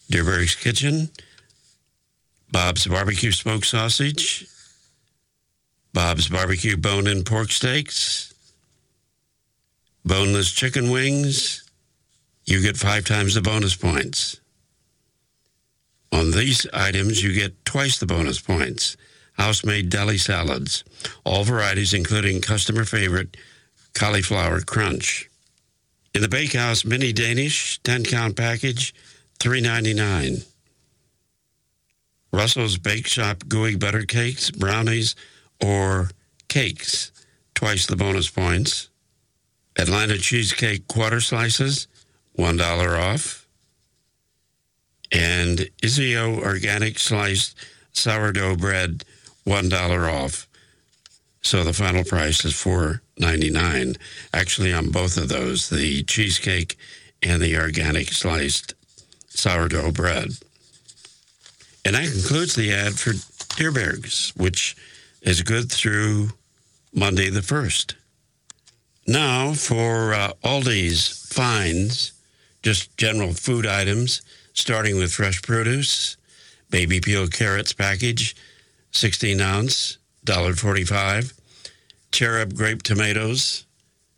Dierberg's Kitchen, Bob's Barbecue Smoked Sausage, Bob's Barbecue Bone-In Pork Steaks, Boneless Chicken Wings. You get 5 times the bonus points. On these items, you get twice the bonus points. House-made deli salads, all varieties including customer favorite cauliflower crunch. In the Bakehouse Mini Danish 10-count package, $3.99. Russell's Bake Shop Gooey Butter Cakes, Brownies, or Cakes, twice the bonus points. Atlanta Cheesecake Quarter Slices, $1 off. And Izio Organic Sliced Sourdough Bread, $1 off. So the final price is $4.99. Actually, on both of those, the cheesecake and the organic sliced sourdough bread. And that concludes the ad for Dierberg's, which is good through Monday the 1st. Now for Aldi's finds, just general food items, starting with fresh produce, baby peel carrots package, 16 ounce, $1.45. Cherub grape tomatoes,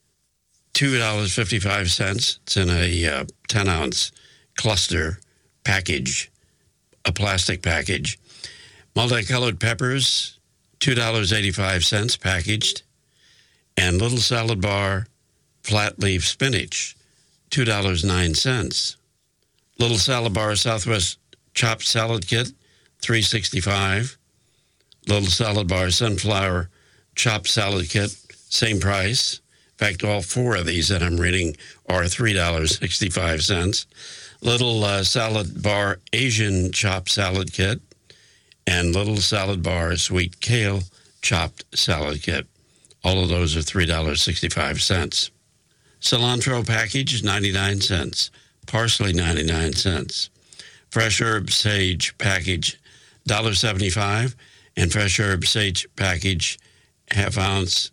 $2.55. It's in a 10-ounce cluster package, a plastic package. Multicolored peppers, $2.85 packaged. And little salad bar flat leaf spinach, $2.09. Little salad bar Southwest chopped salad kit, $3.65. Little salad bar sunflower chopped salad kit, same price. In fact, all 4 of these that I'm reading are $3.65. Little salad bar Asian chopped salad kit and little salad bar sweet kale chopped salad kit. All of those are $3.65. Cilantro package, 99 cents. Parsley, 99 cents. Fresh herb sage package, $1.75. And fresh herb sage package, half ounce,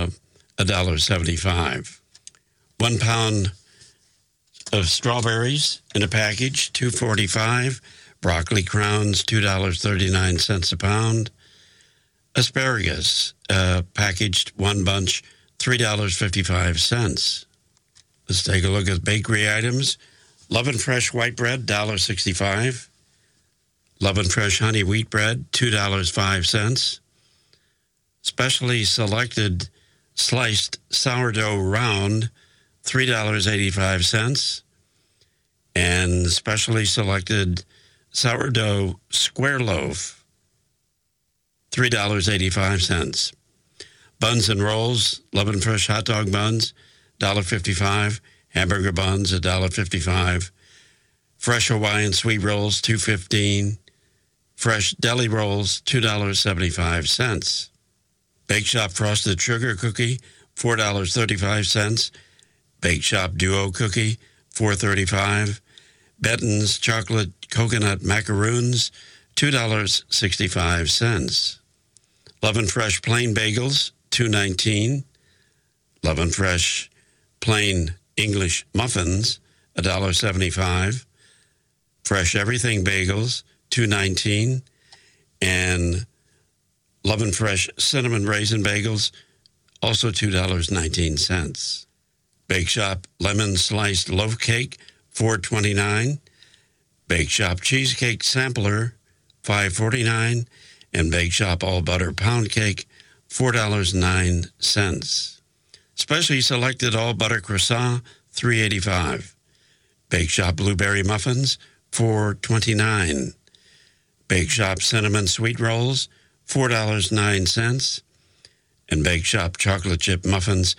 $1.75. 1 pound of strawberries in a package, $2.45. Broccoli crowns, $2.39 a pound. Asparagus, packaged 1 bunch, $3.55. Let's take a look at bakery items. Love and Fresh white bread, $1.65. Love and Fresh honey wheat bread, $2.05. Specially selected sliced sourdough round, $3.85. And specially selected sourdough square loaf, $3.85. Buns and rolls, Love and Fresh hot dog buns, $1.55. Hamburger buns, $1.55. Fresh Hawaiian sweet rolls, $2.15. Fresh deli rolls, $2.75. Bake Shop frosted sugar cookie, $4.35. Bake Shop duo cookie, $4.35. Benton's chocolate coconut macaroons, $2.65. Love and Fresh plain bagels, $2.19. Love and Fresh plain English muffins, $1.75. Fresh Everything bagels, $2.19. And Love and Fresh cinnamon raisin bagels, also $2.19. Bake Shop lemon sliced loaf cake, $4.29. Bake Shop cheesecake sampler, $5.49. And Bake Shop all butter pound cake, $4.09. Specially selected all butter croissant, $3.85. Bake Shop blueberry muffins, $4.29. Bake Shop cinnamon sweet rolls, $4.09. And Bake Shop chocolate chip muffins,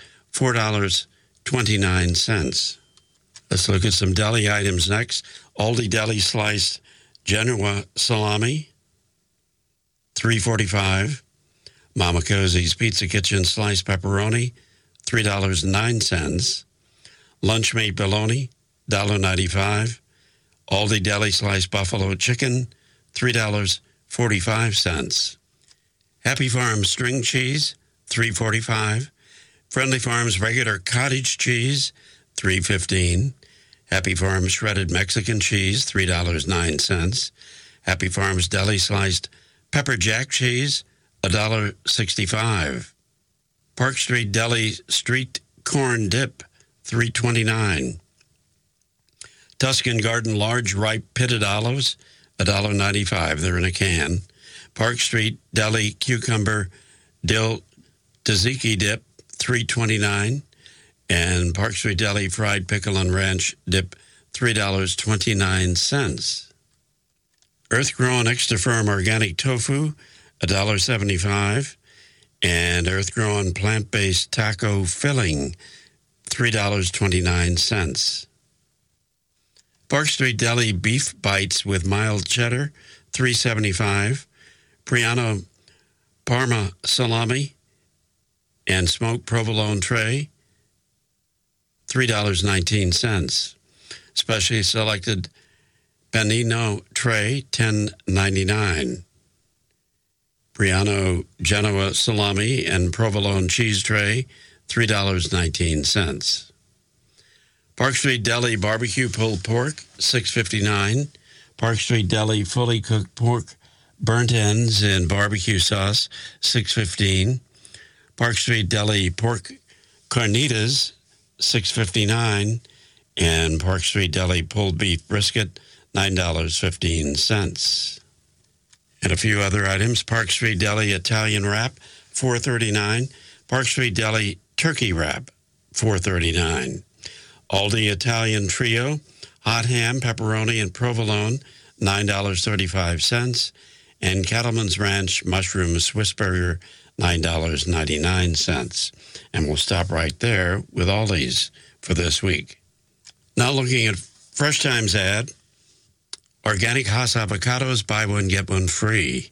$4.29. Let's look at some deli items next. Aldi Deli sliced Genoa salami, $3.45. Mama Cosey's Pizza Kitchen sliced pepperoni, $3.09. Lunchmate bologna, $1.95. Aldi Deli sliced buffalo chicken, $3.45. Happy Farms string cheese, $3.45. Friendly Farms regular cottage cheese, $3.15. Happy Farms shredded Mexican cheese, $3.09. Happy Farms deli sliced pepper jack cheese, $1.65. Park Street Deli street corn dip, $3.29. Tuscan Garden large ripe pitted olives, $1.95. They're in a can. Park Street Deli cucumber dill tzatziki dip, $3.29. And Park Street Deli fried pickle and ranch dip, $3.29. Earth-grown extra firm organic tofu, $1.75. And earth-grown plant-based taco filling, $3.29. Park Street Deli beef bites with mild cheddar, $3.75. Priano Parma salami and smoked provolone tray, $3.19. Specially selected panino tray, $10.99. Priano Genoa salami and provolone cheese tray, $3.19. Park Street Deli barbecue pulled pork, $6.59. Park Street Deli fully cooked pork burnt ends in barbecue sauce, $6.15. Park Street Deli pork carnitas, $6.59. And Park Street Deli pulled beef brisket, $9.15. And a few other items. Park Street Deli Italian wrap, $4.39. Park Street Deli turkey wrap, $4.39. Aldi Italian trio, hot ham, pepperoni, and provolone, $9.35. And Cattleman's Ranch mushroom Swiss burger, $9.99. And we'll stop right there with Aldi's for this week. Now looking at Fresh Times ad, organic Hass avocados, buy one, get one free.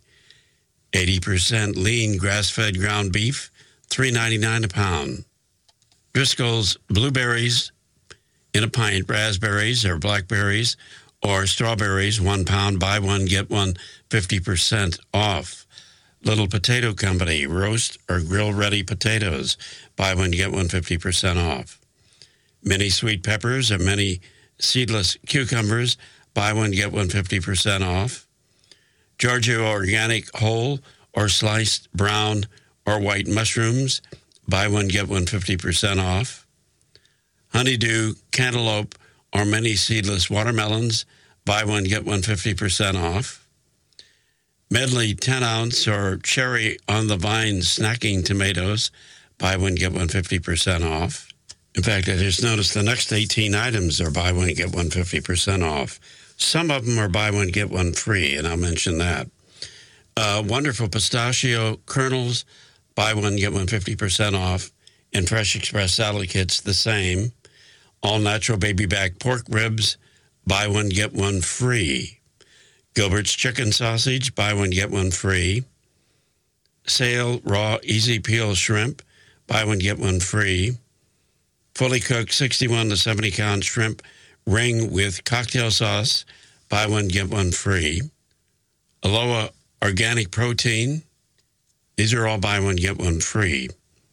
80% lean grass-fed ground beef, $3.99 a pound. Driscoll's blueberries in a pint, raspberries or blackberries or strawberries, 1 pound, buy one, get one, 50% off. Little Potato Company, roast or grill-ready potatoes, buy one, get one, 50% off. Mini sweet peppers or mini seedless cucumbers, buy one, get one, 50% off. Giorgio organic whole or sliced brown or white mushrooms, buy one, get one, 50% off. Honeydew cantaloupe or many seedless watermelons, buy one, get one, 50% off. Medley 10-ounce or cherry on the vine snacking tomatoes, buy one, get one, 50% off. In fact, I just noticed the next 18 items are buy one, get one, 50% off. Some of them are buy one, get one free, and I'll mention that. Wonderful pistachio kernels, buy one, get one, 50% off. And Fresh Express salad kits, the same. All natural baby back pork ribs, buy one, get one free. Gilbert's chicken sausage, buy one, get one free. Sale raw easy peel shrimp, buy one, get one free. Fully cooked 61 to 70 count shrimp ring with cocktail sauce, buy one, get one free. Aloha organic protein, these are all buy one, get one free,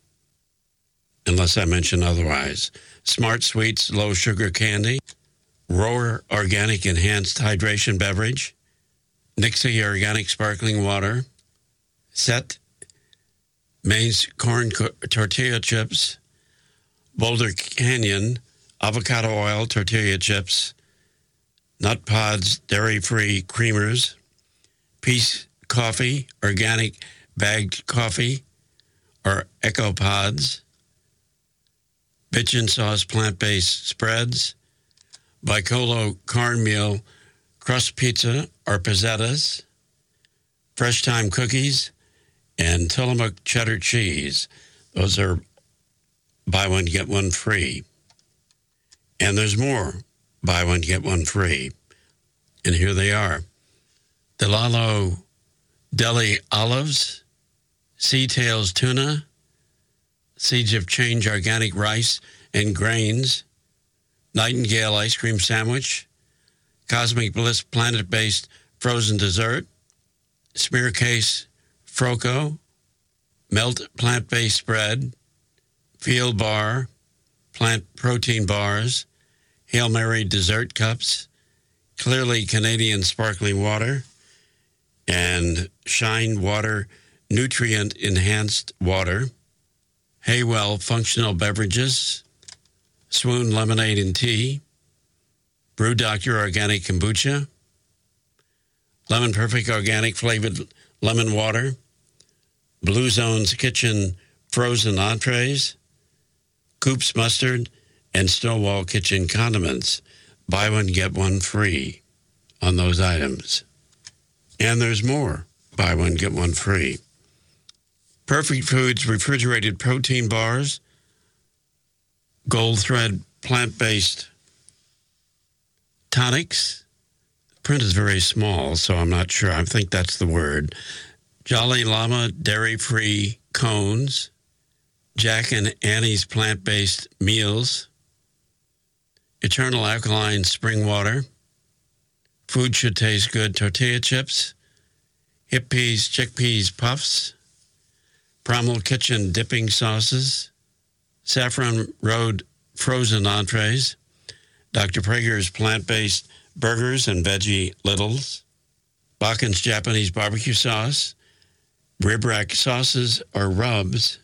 unless I mention otherwise. Smart Sweets low sugar candy, Roar organic enhanced hydration beverage, Nixie organic sparkling water, Set Maize corn tortilla chips, Boulder Canyon avocado oil tortilla chips, Nut Pods dairy-free creamers, Peace Coffee organic bagged coffee or Echo Pods, Bitchin' Sauce plant-based spreads, Bicolo cornmeal crust pizza or pizzettas, Fresh Time cookies, and Tillamook cheddar cheese. Those are buy one, get one free. And there's more buy one, get one free. And here they are. Delalo Deli olives, Seatails tuna, Seeds of Change organic rice and grains, Nightingale ice cream sandwich, Cosmic Bliss planet-based frozen dessert, Smear Case Froco, Melt plant-based bread, Field Bar, plant protein bars, Hail Mary dessert cups, Clearly Canadian sparkling water, and Shine Water nutrient enhanced water, Haywell functional beverages, Swoon lemonade and tea, Brew Doctor organic kombucha, Lemon Perfect organic flavored lemon water, Blue Zone's Kitchen frozen entrees, Coop's mustard, and Stonewall Kitchen condiments. Buy one, get one free on those items. And there's more. Buy one, get one free. Perfect Foods refrigerated protein bars, Gold Thread plant-based tonics. The print is very small, so I'm not sure. I think that's the word. Jolly Llama dairy-free cones, Jack and Annie's plant-based meals, Eternal alkaline spring water, Food should taste good tortilla chips, Hip Peas chickpeas puffs, Primal Kitchen dipping sauces, Saffron Road frozen entrees, Dr. Prager's plant-based burgers and veggie littles, Bakken's Japanese barbecue sauce, rib rack sauces or rubs,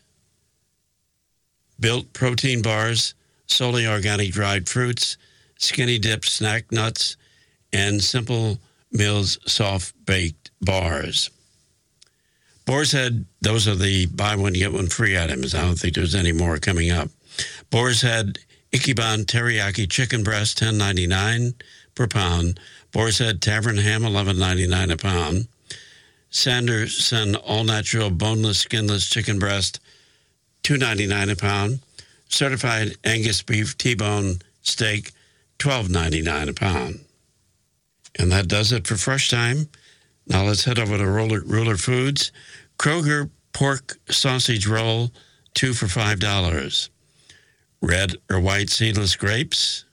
Built protein bars, solely organic dried fruits, Skinny Dip snack nuts, and Simple Mills soft baked bars. Boar's Head, those are the buy one, get one free items. I don't think there's any more coming up. Boar's Head Ichiban teriyaki chicken breast, $10.99 per pound. Boar's Head Tavern ham, $11.99 a pound. Sanderson all-natural boneless, skinless chicken breast, $2.99 a pound. Certified Angus beef T-bone steak, $12.99 a pound. And that does it for Fresh Time. Now let's head over to Ruler Foods. Kroger pork sausage roll, 2 for $5. Red or white seedless grapes,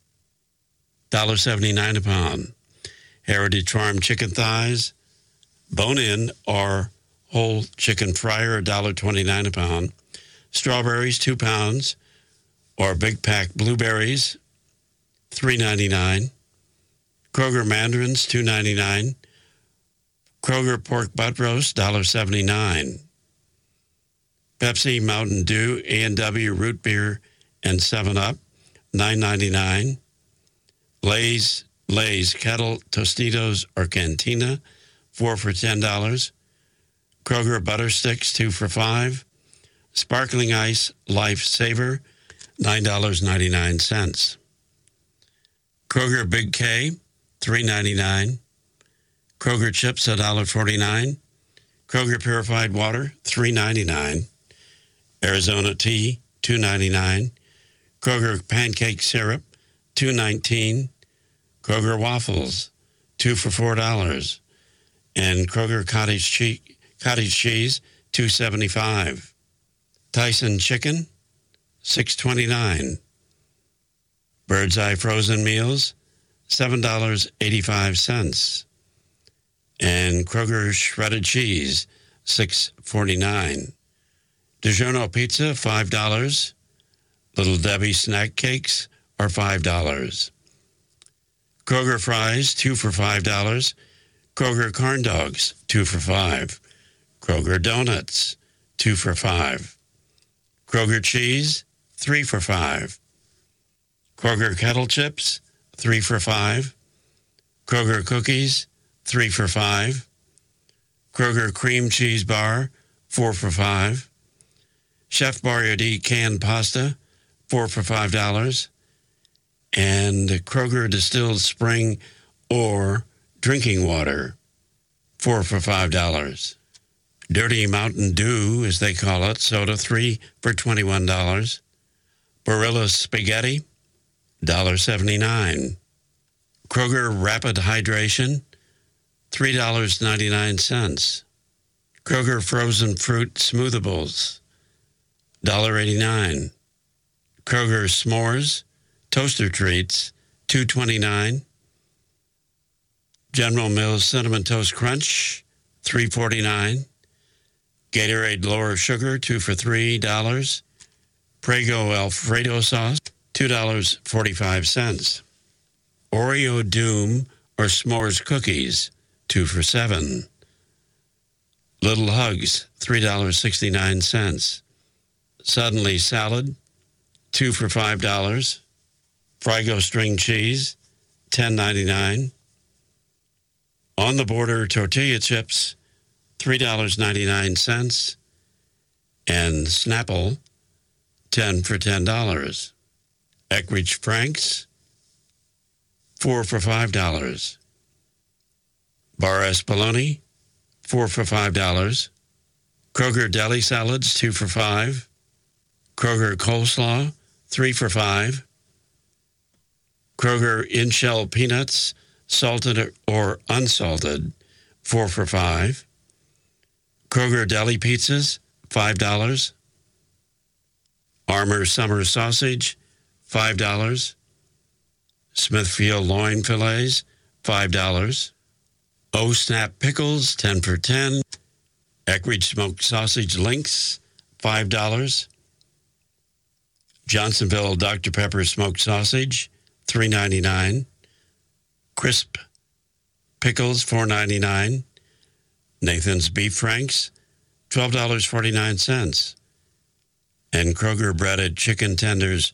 $1.79 a pound. Heritage Farm chicken thighs, bone-in or whole chicken fryer, $1.29 a pound. Strawberries, 2 pounds, or big pack blueberries, $3.99. Kroger mandarins, $2.99. Kroger pork butt roast, $1.79. Pepsi, Mountain Dew, A&W root beer, and 7-Up, $9.99. Lay's Kettle Tostitos or Cantina, 4 for $10. Kroger butter sticks, 2 for $5. Sparkling Ice Life Saver, $9.99. Kroger Big K, $3.99. Kroger chips, $1.49. Kroger purified water, $3.99. Arizona tea, $2.99. Kroger pancake syrup, $2.19. Kroger waffles, 2 for $4. And Kroger cottage cheese, $2.75. Tyson chicken, $6.29. Bird's Eye frozen meals, $7.85. And Kroger shredded cheese, $6.49. DiGiorno pizza, $5. Little Debbie snack cakes are $5. Kroger fries, 2 for $5. Kroger corn dogs, 2 for $5. Kroger donuts, 2 for $5. Kroger cheese, 3 for $5. Kroger kettle chips, 3 for $5. Kroger cookies, 3 for $5. Kroger cream cheese bar, 4 for $5. Chef Boyardee canned pasta, 4 for $5. And Kroger distilled spring or drinking water, 4 for $5. Dirty Mountain Dew, as they call it, soda, 3 for $21. Barilla spaghetti, $1.79. Kroger Rapid Hydration, $3.99. Kroger Frozen Fruit Smoothables, $1.89. Kroger S'mores Toaster Treats, $2.29. General Mills Cinnamon Toast Crunch, $3.49. Gatorade Lower Sugar, 2 for $3. Prego Alfredo Sauce, $2.45. Oreo Doom or S'mores cookies, 2 for $7. Little Hugs, $3.69. Suddenly Salad, 2 for $5. Frigo String Cheese, $10.99. On the Border Tortilla Chips, $3.99. And Snapple, 10 for $10. Eckrich Franks, 4 for $5. Bar Espoloni, 4 for $5. Kroger Deli Salads, 2 for $5. Kroger Coleslaw, 3 for $5. Kroger in-shell peanuts, salted or unsalted, 4 for $5. Kroger Deli Pizzas, $5. Armour Summer Sausage, $5. Smithfield Loin Fillets, $5. O-Snap Pickles, 10 for $10. Eckrich Smoked Sausage Links, $5. Johnsonville Dr. Pepper Smoked Sausage, $3.99. Crisp Pickles, $4.99. Nathan's Beef Franks, $12.49. And Kroger Breaded Chicken Tenders,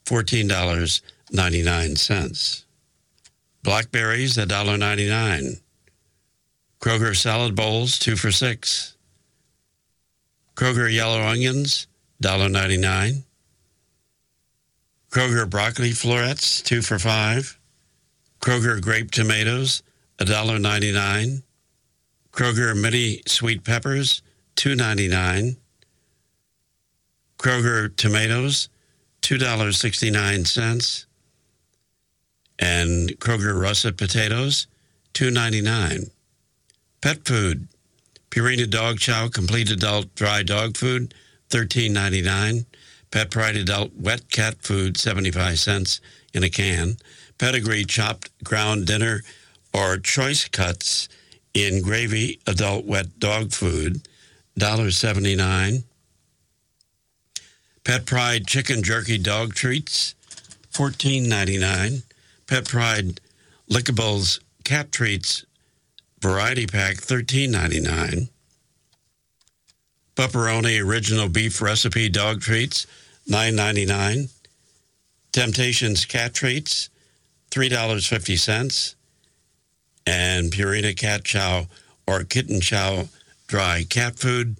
$14.99. Blackberries, $1.99. Kroger Salad Bowls, 2 for $6. Kroger Yellow Onions, $1.99. Kroger Broccoli Florets, 2 for $5. Kroger Grape Tomatoes, $1.99. Kroger Mini Sweet Peppers, $2.99. Kroger Tomatoes, $2.69. And Kroger Russet Potatoes, $2.99. Pet food, Purina Dog Chow Complete Adult Dry Dog Food, $13.99. Pet Pride Adult Wet Cat Food, 75 cents in a can. Pedigree Chopped Ground Dinner or Choice Cuts in Gravy Adult Wet Dog Food, $1.79. Pet Pride Chicken Jerky Dog Treats, $14.99. Pet Pride Lickables Cat Treats Variety Pack, $13.99. Pepperoni Original Beef Recipe Dog Treats, $9.99. Temptations Cat Treats, $3.50. And Purina Cat Chow or Kitten Chow Dry Cat Food,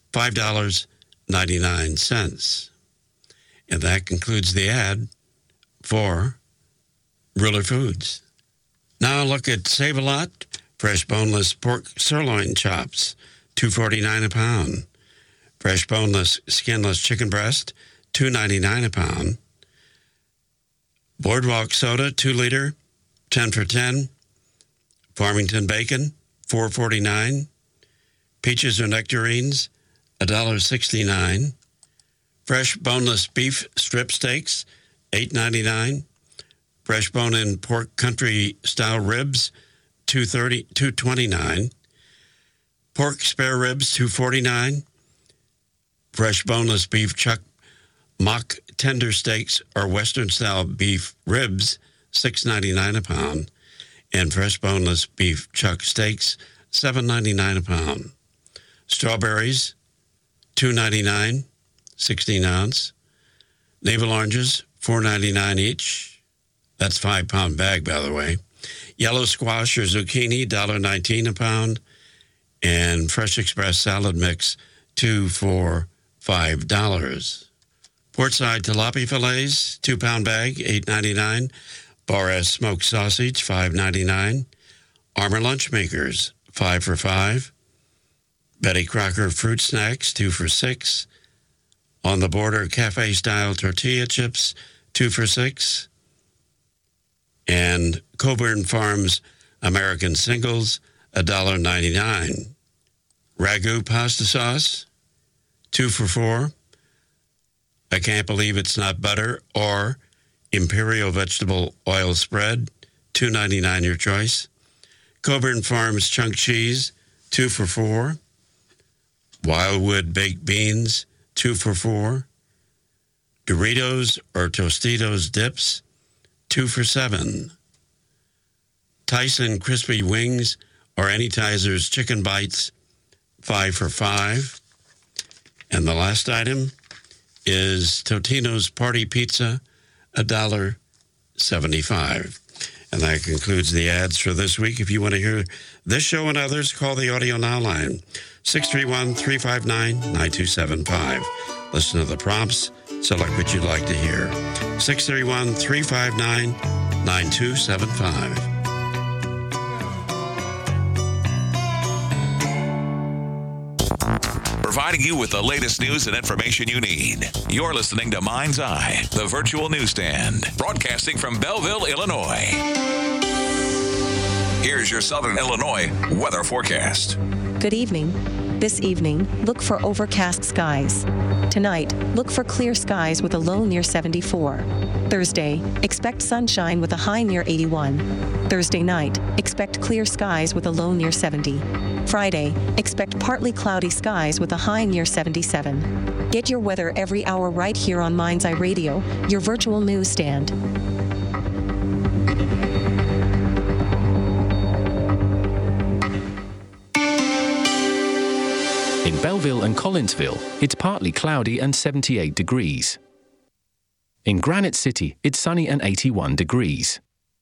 $5.99. And that concludes the ad for Ruler Foods. Now look at Save-A-Lot. Fresh boneless pork sirloin chops, $2.49 a pound. Fresh boneless skinless chicken breast, $2.99 a pound. Boardwalk soda, 2 liter, 10 for $10. Farmington bacon, $4.49. Peaches or nectarines, $1.69. Fresh boneless beef strip steaks, $8.99. Fresh bone-in pork country style ribs, $2.29. Pork spare ribs, $2.49. Fresh boneless beef chuck mock tender steaks or western style beef ribs, $6.99 a pound. And fresh boneless beef chuck steaks, $7.99 a pound. Strawberries, $2.99, 16 ounce. Navel oranges, $4.99 each. That's 5-pound bag, by the way. Yellow squash or zucchini, $1.19 a pound. And Fresh Express salad mix, 2 for $5. Portside tilapia fillets, 2-pound bag, $8.99. Bar S smoked sausage, $5.99. Armour lunch makers, 5 for $5. Betty Crocker fruit snacks, 2 for $6. On the Border cafe style tortilla chips, 2 for $6. And Coburn Farms American singles, $1.99. Ragu pasta sauce, 2 for $4. I can't believe it's not butter or Imperial vegetable oil spread, $2.99 your choice. Coburn Farms chunk cheese, 2 for $4. Wildwood baked beans, 2 for $4. Doritos or Tostitos dips, 2 for $7. Tyson crispy wings or Anytizers chicken bites, 5 for $5. And the last item is Totino's Party Pizza, $1.75. And that concludes the ads for this week. If you want to hear this show and others, call the Audio Now line, 631-359-9275. Listen to the prompts, select what you'd like to hear. 631-359-9275. Providing you with the latest news and information you need. You're listening to Mind's Eye, the virtual newsstand, broadcasting from Belleville, Illinois. Here's your Southern Illinois weather forecast. Good evening. This evening, look for overcast skies. Tonight, look for clear skies with a low near 74. Thursday, expect sunshine with a high near 81. Thursday night, expect clear skies with a low near 70. Friday, expect partly cloudy skies with a high near 77. Get your weather every hour right here on Mind's Eye Radio, your virtual newsstand. In Belleville and Collinsville, it's partly cloudy and 78 degrees. In Granite City, it's sunny and 81 degrees.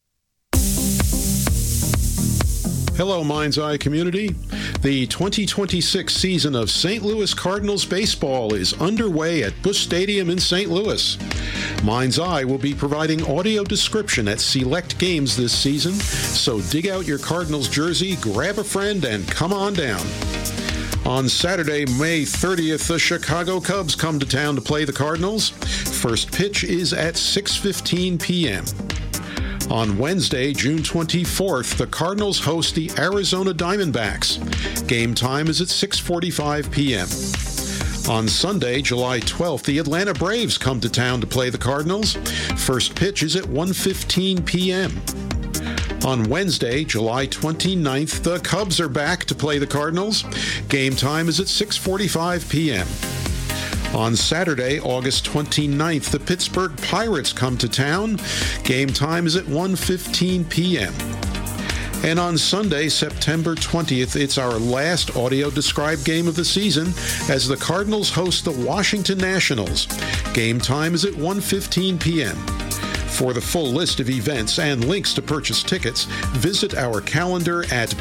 Hello, Mind's Eye community. The 2026 season of St. Louis Cardinals baseball is underway at Busch Stadium in St. Louis. Mind's Eye will be providing audio description at select games this season, so dig out your Cardinals jersey, grab a friend, and come on down. On Saturday, May 30th, the Chicago Cubs come to town to play the Cardinals. First pitch is at 6:15 p.m. On Wednesday, June 24th, the Cardinals host the Arizona Diamondbacks. Game time is at 6:45 p.m. On Sunday, July 12th, the Atlanta Braves come to town to play the Cardinals. First pitch is at 1:15 p.m. On Wednesday, July 29th, the Cubs are back to play the Cardinals. Game time is at 6:45 p.m. On Saturday, August 29th, the Pittsburgh Pirates come to town. Game time is at 1:15 p.m. And on Sunday, September 20th, it's our last audio described game of the season as the Cardinals host the Washington Nationals. Game time is at 1:15 p.m. For the full list of events and links to purchase tickets, visit our calendar at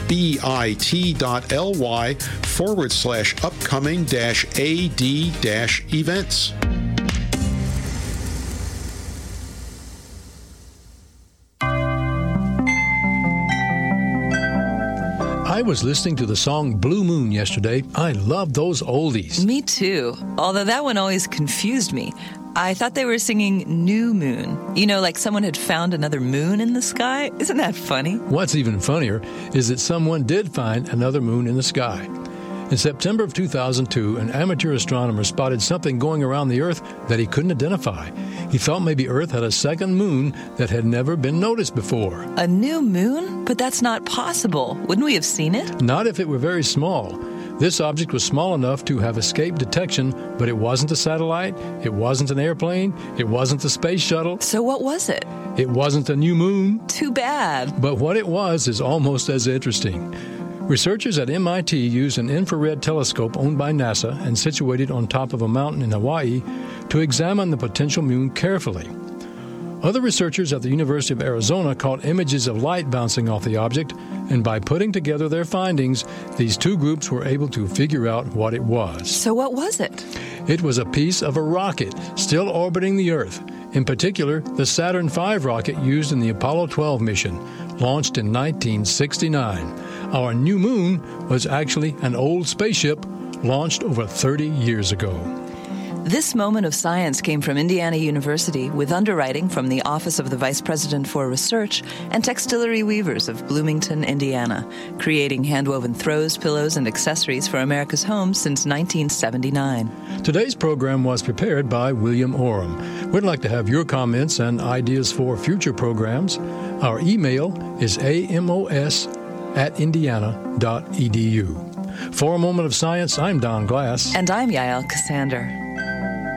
bit.ly/upcoming-ad-events. I was listening to the song Blue Moon yesterday. I love those oldies. Me too, although that one always confused me. I thought they were singing New Moon. You know, like someone had found another moon in the sky. Isn't that funny? What's even funnier is that someone did find another moon in the sky. In September of 2002, an amateur astronomer spotted something going around the Earth that he couldn't identify. He thought maybe Earth had a second moon that had never been noticed before. A new moon? But that's not possible. Wouldn't we have seen it? Not if it were very small. This object was small enough to have escaped detection, but it wasn't a satellite, it wasn't an airplane, it wasn't a space shuttle. So what was it? It wasn't a new moon. Too bad. But what it was is almost as interesting. Researchers at MIT used an infrared telescope owned by NASA and situated on top of a mountain in Hawaii to examine the potential moon carefully. Other researchers at the University of Arizona caught images of light bouncing off the object, and by putting together their findings, these two groups were able to figure out what it was. So what was it? It was a piece of a rocket still orbiting the Earth, in particular the Saturn V rocket used in the Apollo 12 mission, launched in 1969. Our new moon was actually an old spaceship launched over 30 years ago. This moment of science came from Indiana University with underwriting from the Office of the Vice President for Research and Textillery Weavers of Bloomington, Indiana, creating hand-woven throws, pillows, and accessories for America's homes since 1979. Today's program was prepared by William Oram. We'd like to have your comments and ideas for future programs. Our email is amos@indiana.edu. For A Moment of Science, I'm Don Glass. And I'm Yael Cassander.